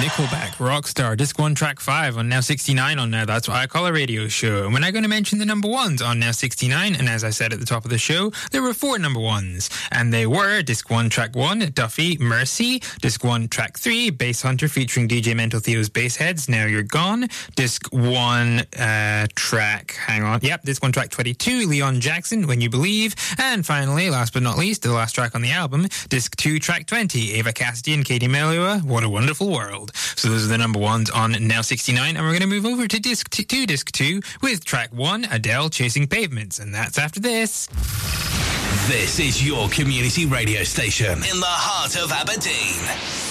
Nickelback, Rockstar, Disc 1, Track 5 on Now 69 on Now That's What I Call a Radio Show. And we're now going to mention the number ones on Now 69, and as I said at the top of the show, there were 4 number ones. And they were Disc 1, Track 1, Duffy, Mercy, Disc 1, Track 3, Bass Hunter featuring DJ Mental Theo's Bassheads, Now You're Gone, Disc 1, Track 1, Track 22, Leon Jackson, When You Believe, and finally, last but not least, the last track on the album, Disc 2, Track 20, Ava Cassidy and Katie Melua, What a Wonderful World. So those are the number ones on Now 69, and we're going to move over to Disc 2 with Track 1, Adele, Chasing Pavements, and that's after this. This is your community radio station in the heart of Aberdeen.